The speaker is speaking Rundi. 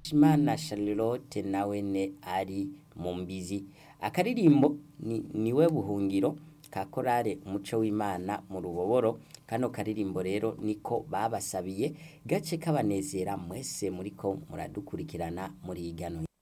Imana Charlotte nawene ari mu Mbizi. Akaririmbo niwe buhungiro ka korale umuco w'Imana mu Ruboboro. Kano karirimbo rero niko babasabiye gace kabanezera mwese muriko muradukurikirana muri igano.